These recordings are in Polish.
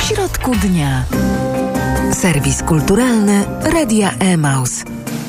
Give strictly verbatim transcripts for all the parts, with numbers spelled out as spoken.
środku dnia. Serwis kulturalny Radia Emaus.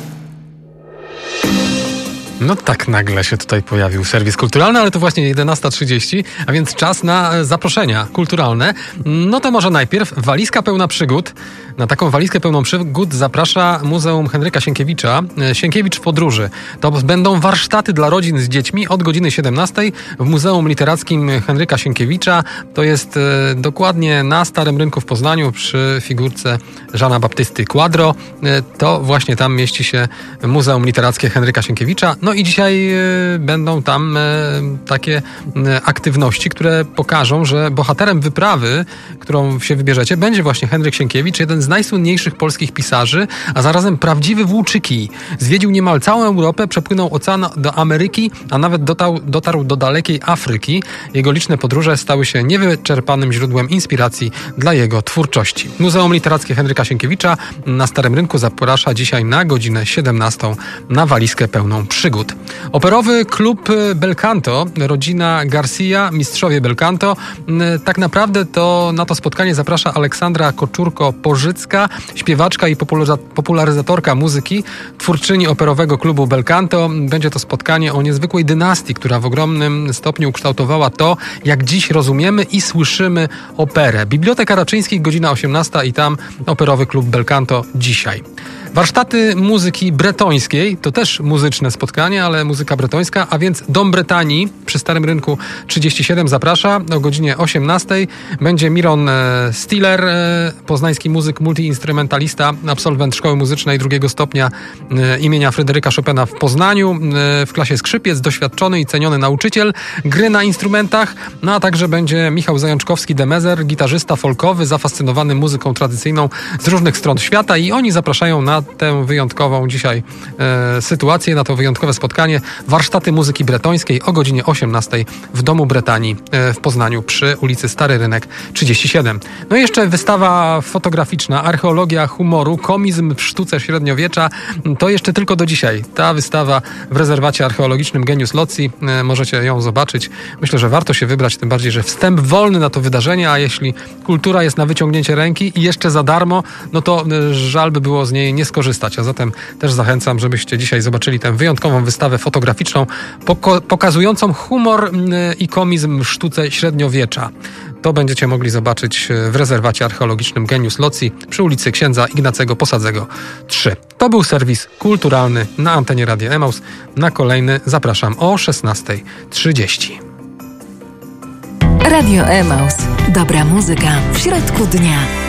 No tak nagle się tutaj pojawił serwis kulturalny, ale to właśnie jedenasta trzydzieści, a więc czas na zaproszenia kulturalne. No to może najpierw walizka pełna przygód. Na taką walizkę pełną przygód zaprasza Muzeum Henryka Sienkiewicza. Sienkiewicz w podróży. To będą warsztaty dla rodzin z dziećmi od godziny siedemnastej w Muzeum Literackim Henryka Sienkiewicza. To jest e, dokładnie na Starym Rynku w Poznaniu przy figurce Jeana Baptysty Quadro. E, to właśnie tam mieści się Muzeum Literackie Henryka Sienkiewicza. No i dzisiaj e, będą tam e, takie e, aktywności, które pokażą, że bohaterem wyprawy, którą się wybierzecie, będzie właśnie Henryk Sienkiewicz, jeden z najsłynniejszych polskich pisarzy, a zarazem prawdziwy włóczyki. Zwiedził niemal całą Europę, przepłynął ocean do Ameryki, a nawet dotarł, dotarł do dalekiej Afryki. Jego liczne podróże stały się niewyczerpanym źródłem inspiracji dla jego twórczości. Muzeum Literackie Henryka Sienkiewicza na Starym Rynku zaprasza dzisiaj na godzinę siedemnastą na walizkę pełną przygód. Operowy klub Belcanto, rodzina Garcia, mistrzowie Belcanto. Tak naprawdę to na to spotkanie zaprasza Aleksandra Koczurko-Porzycka, śpiewaczka i popularyzatorka muzyki, twórczyni operowego klubu Belcanto. Będzie to spotkanie o niezwykłej dynastii, która w ogromnym stopniu ukształtowała to, jak dziś rozumiemy i słyszymy operę. Biblioteka Raczyńskich, godzina osiemnasta i tam operowy klub Belcanto dzisiaj. Warsztaty muzyki bretońskiej, to też muzyczne spotkanie, ale muzyka bretońska, a więc Dom Bretanii przy Starym Rynku trzydzieści siedem zaprasza o godzinie osiemnastej. Będzie Miron Stiller, poznański muzyk, multiinstrumentalista, absolwent Szkoły Muzycznej drugiego stopnia imienia Fryderyka Chopina w Poznaniu, w klasie skrzypiec, doświadczony i ceniony nauczyciel gry na instrumentach, no a także będzie Michał Zajączkowski-Demezer, gitarzysta folkowy, zafascynowany muzyką tradycyjną z różnych stron świata i oni zapraszają na tę wyjątkową dzisiaj e, sytuację, na to wyjątkowe spotkanie. Warsztaty muzyki bretońskiej o godzinie osiemnastej w Domu Bretanii e, w Poznaniu przy ulicy Stary Rynek trzydzieści siedem. No i jeszcze wystawa fotograficzna, archeologia humoru, komizm w sztuce średniowiecza. To jeszcze tylko do dzisiaj. Ta wystawa w rezerwacie archeologicznym Genius Loci. E, możecie ją zobaczyć. Myślę, że warto się wybrać, tym bardziej, że wstęp wolny na to wydarzenie, a jeśli kultura jest na wyciągnięcie ręki i jeszcze za darmo, no to e, żal by było z niej nie skorzystać, a zatem też zachęcam, żebyście dzisiaj zobaczyli tę wyjątkową wystawę fotograficzną poko- pokazującą humor i komizm w sztuce średniowiecza. To będziecie mogli zobaczyć w rezerwacie archeologicznym Genius Loci przy ulicy Księdza Ignacego Posadzego trzy. To był serwis kulturalny na antenie Radia Emaus. Na kolejny zapraszam o szesnasta trzydzieści. Radio Emaus. Dobra muzyka w środku dnia.